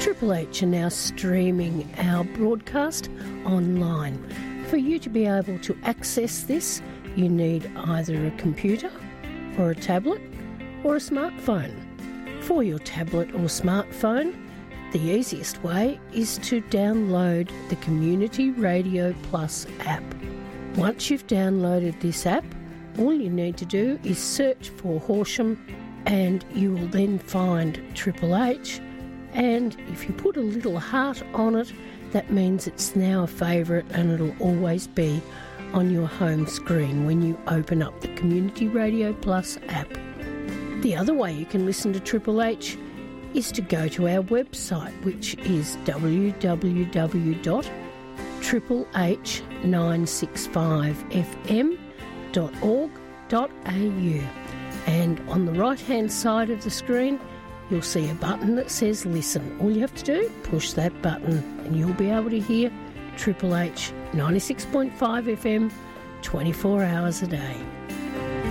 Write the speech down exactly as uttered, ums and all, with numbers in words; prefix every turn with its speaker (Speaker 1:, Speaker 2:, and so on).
Speaker 1: Triple H are now streaming our broadcast online. For you to be able to access this, you need either a computer or a tablet or a smartphone. For your tablet or smartphone, the easiest way is to download the Community Radio Plus app. Once you've downloaded this app, all you need to do is search for Horsham and you will then find Triple H, and if you put a little heart on it, that means it's now a favourite and it'll always be on your home screen when you open up the Community Radio Plus app. The other way you can listen to Triple H is to go to our website, which is w w w dot triple h nine six five f m dot org dot a u. And on the right-hand side of the screen, you'll see a button that says Listen. All you have to do, push that button, and you'll be able to hear Triple H ninety-six point five F M twenty-four hours a day.